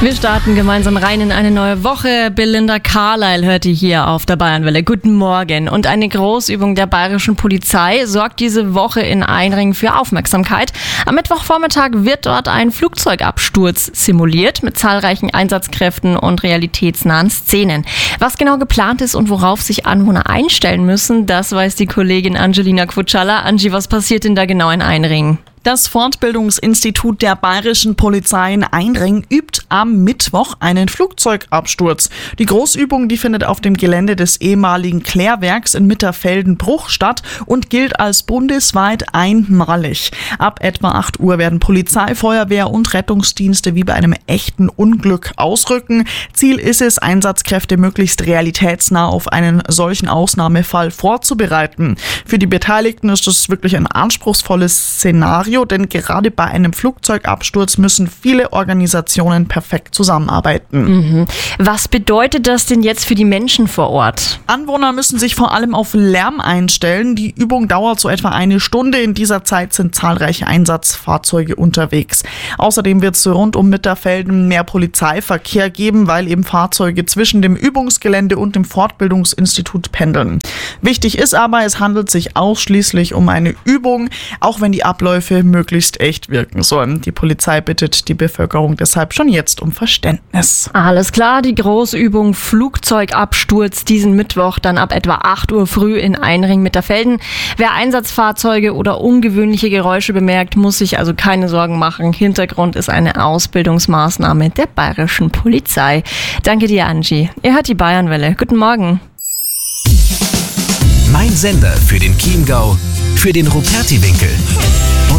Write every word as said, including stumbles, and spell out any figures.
Wir starten gemeinsam rein in eine neue Woche. Belinda Carlisle hört ihr hier auf der Bayernwelle. Guten Morgen. Und eine Großübung der bayerischen Polizei sorgt diese Woche in Einring für Aufmerksamkeit. Am Mittwochvormittag wird dort ein Flugzeugabsturz simuliert mit zahlreichen Einsatzkräften und realitätsnahen Szenen. Was genau geplant ist und worauf sich Anwohner einstellen müssen, das weiß die Kollegin Angelina Kutschalla. Angie, was passiert denn da genau in Einring? Das Fortbildungsinstitut der bayerischen Polizei in Einring übt am Mittwoch einen Flugzeugabsturz. Die Großübung, die findet auf dem Gelände des ehemaligen Klärwerks in Mitterfelden-Bruch statt und gilt als bundesweit einmalig. Ab etwa acht Uhr werden Polizei, Feuerwehr und Rettungsdienste wie bei einem echten Unglück ausrücken. Ziel ist es, Einsatzkräfte möglichst realitätsnah auf einen solchen Ausnahmefall vorzubereiten. Für die Beteiligten ist das wirklich ein anspruchsvolles Szenario, denn gerade bei einem Flugzeugabsturz müssen viele Organisationen perfekt zusammenarbeiten. Mhm. Was bedeutet das denn jetzt für die Menschen vor Ort? Anwohner müssen sich vor allem auf Lärm einstellen. Die Übung dauert so etwa eine Stunde. In dieser Zeit sind zahlreiche Einsatzfahrzeuge unterwegs. Außerdem wird es rund um Mitterfelden mehr Polizeiverkehr geben, weil eben Fahrzeuge zwischen dem Übungsgelände und dem Fortbildungsinstitut pendeln. Wichtig ist aber, es handelt sich ausschließlich um eine Übung, auch wenn die Abläufe möglichst echt wirken sollen. Die Polizei bittet die Bevölkerung deshalb schon jetzt um Verständnis. Alles klar, die Großübung Flugzeugabsturz diesen Mittwoch dann ab etwa acht Uhr früh in Einring-Mitterfelden. Wer Einsatzfahrzeuge oder ungewöhnliche Geräusche bemerkt, muss sich also keine Sorgen machen. Hintergrund ist eine Ausbildungsmaßnahme der bayerischen Polizei. Danke dir, Angie. Ihr hört die Bayernwelle. Guten Morgen. Mein Sender für den Chiemgau, für den Ruperti-Winkel.